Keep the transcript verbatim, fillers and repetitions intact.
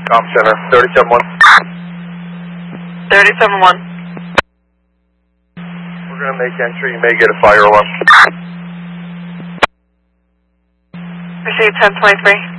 Com Center, thirty-seven one. thirty-seven one. We're going to make entry. You may get a fire alarm. Received ten twenty-three.